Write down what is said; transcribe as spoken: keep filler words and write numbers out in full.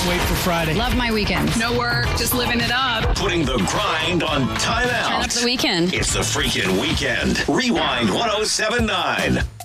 wait for Friday. Love my weekend. No work, just living it up. Putting the grind on timeout. Turn up the weekend. It's the freaking weekend. Rewind one oh seven point nine.